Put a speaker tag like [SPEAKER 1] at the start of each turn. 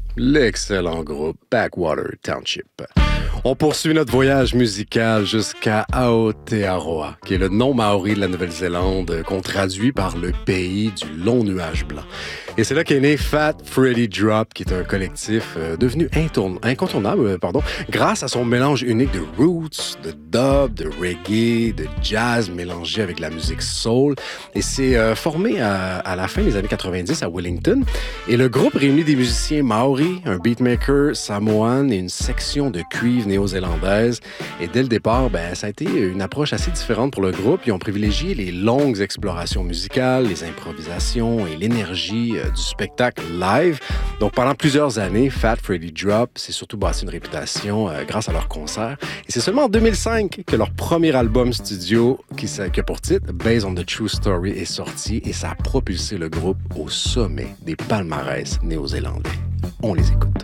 [SPEAKER 1] L'excellent groupe Backwater Township. On poursuit notre voyage musical jusqu'à Aotearoa, qui est le nom maori de la Nouvelle-Zélande, qu'on traduit par le pays du long nuage blanc. Et c'est là qu'est né Fat Freddy Drop, qui est un collectif devenu incontournable, grâce à son mélange unique de roots, de dub, de reggae, de jazz mélangé avec la musique soul. Et c'est formé à la fin des années 90 à Wellington. Et le groupe réunit des musiciens maoris, un beatmaker samoan et une section de cuivre néo-zélandaise. Et dès le départ, ça a été une approche assez différente pour le groupe. Ils ont privilégié les longues explorations musicales, les improvisations et l'énergie du spectacle live. Donc, pendant plusieurs années, Fat Freddy Drop s'est surtout bâti une réputation grâce à leurs concerts. Et c'est seulement en 2005 que leur premier album studio, qui a pour titre Based on the True Story, est sorti et ça a propulsé le groupe au sommet des palmarès néo-zélandais. On les écoute.